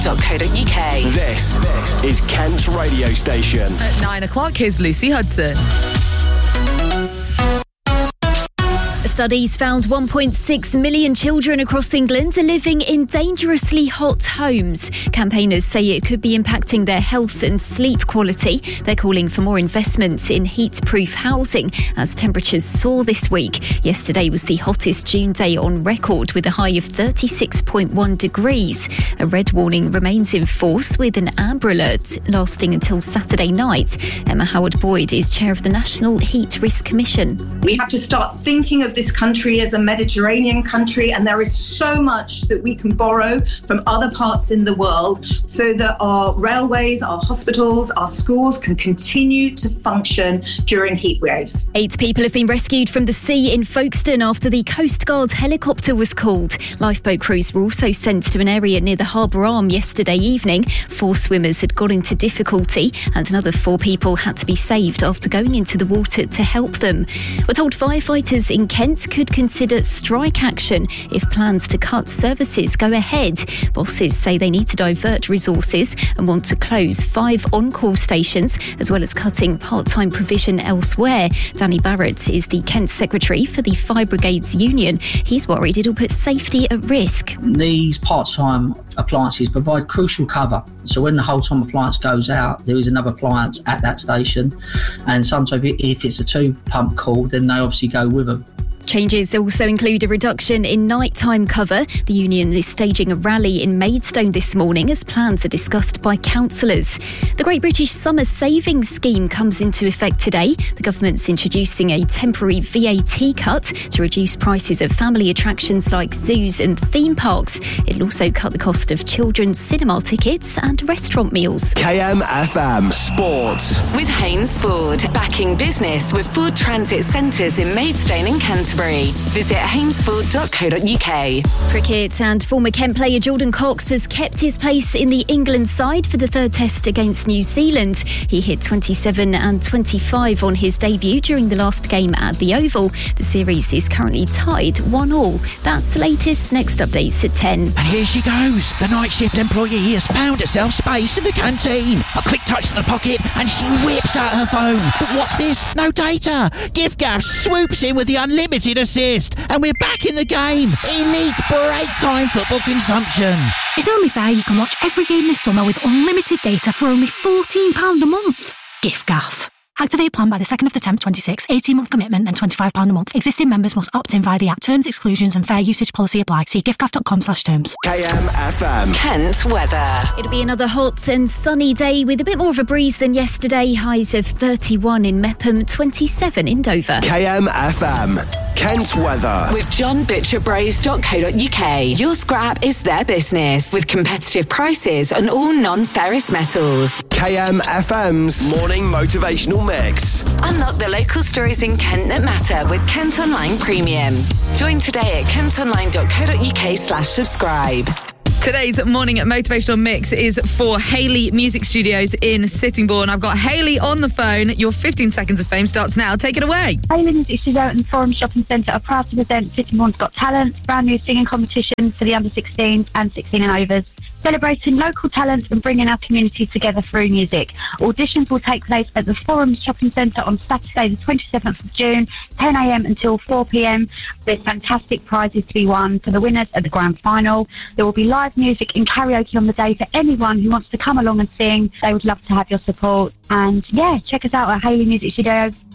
Kent.co.uk. This is Kent's radio station. At 9 o'clock, here's Lucy Hudson. Studies found 1.6 million children across England are living in dangerously hot homes. Campaigners say it could be impacting their health and sleep quality. They're calling for more investments in heat-proof housing as temperatures soar this week. Yesterday was the hottest June day on record with a high of 36.1 degrees. A red warning remains in force with an amber alert lasting until Saturday night. Emma Howard-Boyd is chair of the National Heat Risk Commission. We have to start thinking of this country as a Mediterranean country, and there is so much that we can borrow from other parts in the world so that our railways, our hospitals, our schools can continue to function during heat waves. 8 people have been rescued from the sea in Folkestone after the Coast Guard helicopter was called. Lifeboat crews were also sent to an area near the harbour arm yesterday evening. 4 swimmers had got into difficulty and another 4 people had to be saved after going into the water to help them. We're told firefighters in Kent could consider strike action if plans to cut services go ahead. Bosses say they need to divert resources and want to close 5 on-call stations as well as cutting part-time provision elsewhere. Danny Barrett is the Kent secretary for the Fire Brigades Union. He's worried it'll put safety at risk. These part-time appliances provide crucial cover. So when the whole-time appliance goes out, there is another appliance at that station. And sometimes if it's a 2-pump call, then they obviously go with them. Changes also include a reduction in nighttime cover. The union is staging a rally in Maidstone this morning as plans are discussed by councillors. The Great British Summer Savings Scheme comes into effect today. The government's introducing a temporary VAT cut to reduce prices of family attractions like zoos and theme parks. It'll also cut the cost of children's cinema tickets and restaurant meals. KMFM Sports. With Haynes Ford, backing business with Ford Transit Centres in Maidstone and Canterbury. Visit hainesford.co.uk. Cricket, and former Kent player Jordan Cox has kept his place in the England side for the 3rd test against New Zealand. He hit 27 and 25 on his debut during the last game at the Oval. The series is currently tied 1-1. That's the latest. Next updates at 10. And here she goes. The night shift employee has found herself space in the canteen. A quick touch to the pocket and she whips out her phone. But what's this? No data. giffgaff swoops in with the unlimited assist and we're back in the game. Elite break time football consumption. It's only fair you can watch every game this summer with unlimited data for only £14 a month. giffgaff. Activate plan by the 2nd of the 10th, 26. 18-month commitment, then £25 a month. Existing members must opt in via the app. Terms, exclusions and fair usage policy apply. See giffgaff.com/terms. KMFM. Kent weather. It'll be another hot and sunny day with a bit more of a breeze than yesterday. Highs of 31 in Mepham, 27 in Dover. KMFM. Kent weather. With johnbutcherbraze.co.uk. Your scrap is their business with competitive prices on all non-ferrous metals. KMFM's morning motivational mix. Unlock the local stories in Kent that matter with Kent Online Premium. Join today at kentonline.co.uk/subscribe. Today's morning motivational mix is for Hayley Music Studios in Sittingbourne. I've got Hayley on the phone. Your 15 seconds of fame starts now. Take it away. Hayley Music Studio and Forum Shopping Centre are proud to present Sittingbourne's Got Talent, brand new singing competition for the under-16s and 16 and overs. Celebrating local talent and bringing our community together through music. Auditions will take place at the Forum Shopping Centre on Saturday the 27th of June, 10 a.m. until 4 p.m. There's fantastic prizes to be won for the winners at the grand final. There will be live music and karaoke on the day for anyone who wants to come along and sing. They would love to have your support. And yeah, check us out at Hayley Music Studio.